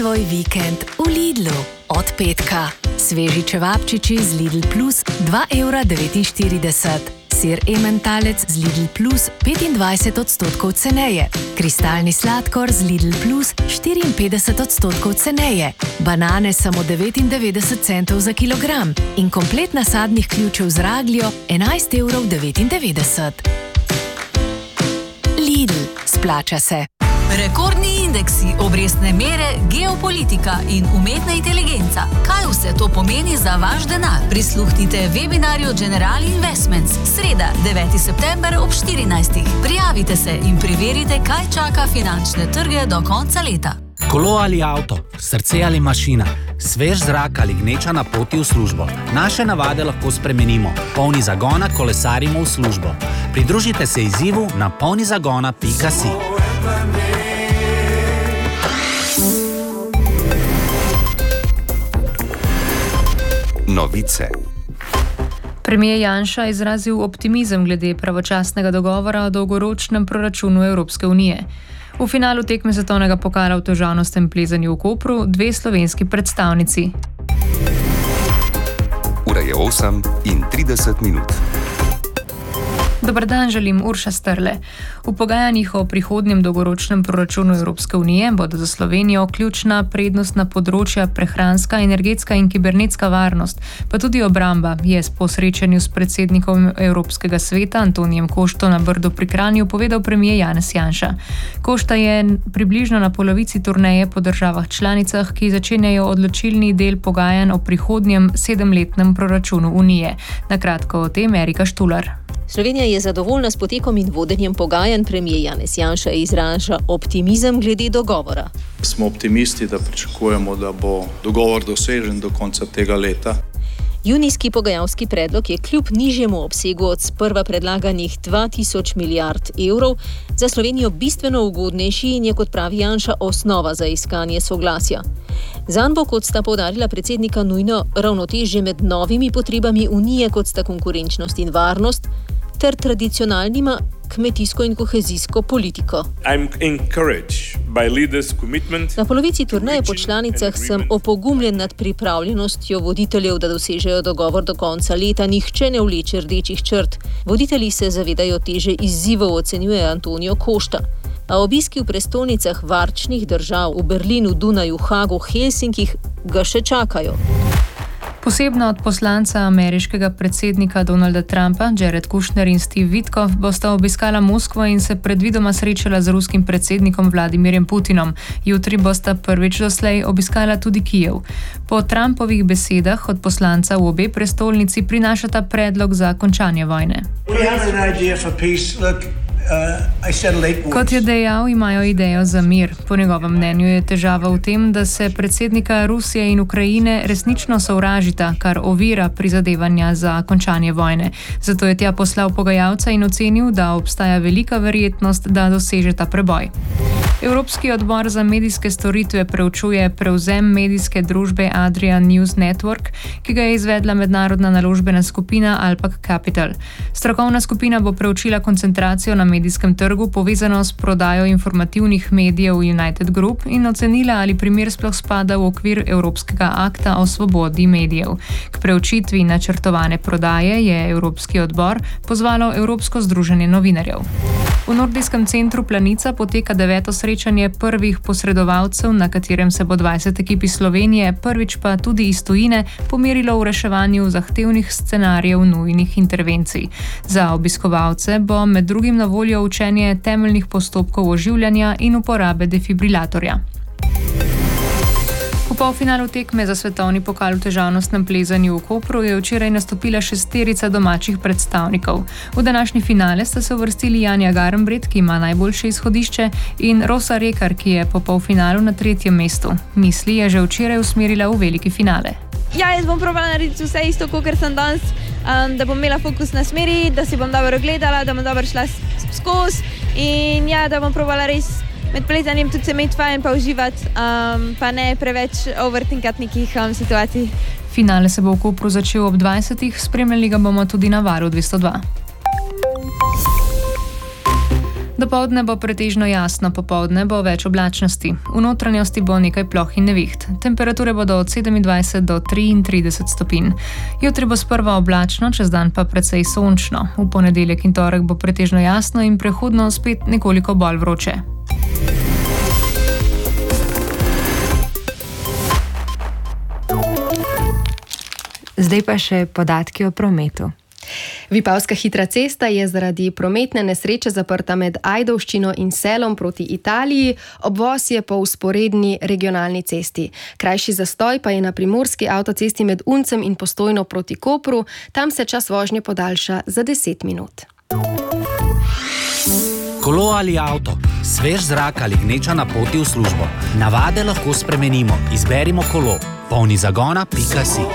Tvoj vikend v Lidlu. Od petka. Sveži čevapčiči z Lidl Plus 2,49 €. Sir ementalec z Lidl Plus 25% ceneje. Kristalni sladkor z Lidl Plus 54% ceneje. Banane samo 99 centov za kilogram. In komplet nasadnih ključev z ragljo 11,99 €. Lidl, splača se. Rekordni indeksi, obrestne mere, geopolitika in umetna inteligenca. Kaj vse to pomeni za vaš denar? Prisluhnite webinarju General Investments. Sreda, 9. september ob 14. Prijavite se in preverite, kaj čaka finančne trge do konca leta. Kolo ali avto, srce ali mašina, svež zrak ali gneča na poti v službo. Naše navade lahko spremenimo. Polni zagona kolesarimo v službo. Pridružite se izzivu na polnizagona.si. Novice. Premier Janša je izrazil optimizem glede pravočasnega dogovora o dolgoročnem proračunu Evropske unije. V finalu tekme svetovnega pokala v težavnostnem plezanju v Kopru 2 slovenski predstavnici. Ura je 8:30. Dober dan, želim Urša Strle. V pogajanjih o prihodnjem dolgoročnem proračunu Evropske unije bodo za Slovenijo ključna prednostna področja prehranska, energetska in kibernetska varnost, pa tudi obramba, je po srečanju s predsednikom Evropskega sveta Antonijem Košto na Brdu pri Kranju povedal premier Janez Janša. Košta je približno na polovici turneje po državah članicah, ki začenjajo odločilni del pogajanj o prihodnjem 7-letnem proračunu Unije. Na kratko o tem Erika Štular. Slovenija je zadovoljna s potekom in vodenjem pogajanj. Premier Janez Janša izraža optimizem glede dogovora. Smo optimisti, da pričakujemo, da bo dogovor dosežen do konca tega leta. Junijski pogajalski predlog je kljub nižjemu obsegu od sprva predlaganih 2000 milijard evrov za Slovenijo bistveno ugodnejši in je, kot pravi Janša, osnova za iskanje soglasja. Zanj bo, kot sta poudarila predsednika, nujno ravnotežje med novimi potrebami Unije, kot sta konkurenčnost in varnost, ter tradicionalnima kmetijsko in kohezijsko politiko. Na polovici turneje po članicah sem opogumljen nad pripravljenostjo voditeljev, da dosežejo dogovor do konca leta. Nihče ne vleče rdečih črt. Voditelji se zavedajo teže izzivov, ocenjuje Antonijo Košta. A obiski v prestolnicah varčnih držav v Berlinu, Dunaju, Hagu, Helsinkih ga še čakajo. Posebno od poslanca ameriškega predsednika Donalda Trumpa, Jared Kushner in Steve Witkoff, bosta obiskala Moskvo in se predvidoma srečala z ruskim predsednikom Vladimirjem Putinom. Jutri bosta prvič doslej obiskala tudi Kijev. Po Trumpovih besedah od poslanca v obe prestolnici prinašata predlog za končanje vojne. Kot je dejal, imajo idejo za mir. Po njegovem mnenju je težava v tem, da se predsednika Rusije in Ukrajine resnično sovražita, kar ovira prizadevanja za končanje vojne. Zato je tja poslal pogajalca in ocenil, da obstaja velika verjetnost, da dosežeta preboj. Evropski odbor za medijske storitve preučuje prevzem medijske družbe Adrian News Network, ki ga je izvedla mednarodna naložbena skupina Alpac Capital. Strokovna skupina bo preučila koncentracijo na medijskem trgu povezano s prodajo informativnih medijev United Group in ocenila, ali primer sploh spada v okvir Evropskega akta o svobodi medijev. K preučitvi načrtovane prodaje je Evropski odbor pozvalo Evropsko združenje novinarjev. V nordijskem centru Planica poteka 9. srečanje prvih posredovalcev, na katerem se bo 20 ekip iz Slovenije, prvič pa tudi iz tujine, pomerilo v reševanju zahtevnih scenarijev nujnih intervencij. Za obiskovalce bo med drugim na voljo učenje temeljnih postopkov oživljanja in uporabe defibrilatorja. V polfinalu tekme za svetovni pokal v težavnostnem plezanju v Kopru je včeraj nastopila 6 domačih predstavnikov. V današnji finale sta se uvrstili Janja Garnbret, ki ima najboljše izhodišče, in Rosa Rekar, ki je po polfinalu na 3. mestu. Misli je že včeraj usmerila v veliki finale. Ja, jaz bom probala narediti vse isto, kot sem danes, da bom imela fokus na smeri, da si bom dobro gledala, da bom dobro šla skozi in ja, da bom probala res med plezanjem tudi se imeti fajn pa uživati, pa ne preveč overthinkati nekih situacij. Finale se bo v Kopru začel ob 20. Spremljali ga bomo tudi na Valu 202. Dopoldne bo pretežno jasno, popoldne bo več oblačnosti. V notranjosti bo nekaj ploh in neviht. Temperature bodo od 27 do 33 stopinj. Jutri bo sprva oblačno, čez dan pa precej sončno. V ponedeljek in torek bo pretežno jasno in prehodno spet nekoliko bolj vroče. Zdaj pa še podatki o prometu. Vipavska hitra cesta je zaradi prometne nesreče zaprta med Ajdovščino in Selom proti Italiji, obvoz je po vzporedni regionalni cesti. Krajši zastoj pa je na primorski avtocesti med Uncem in Postojno proti Kopru, tam se čas vožnje podaljša za 10 minut. Kolo ali avto, svež zrak ali gneča na poti v službo. Navade lahko spremenimo, izberimo kolo. polnizagona.si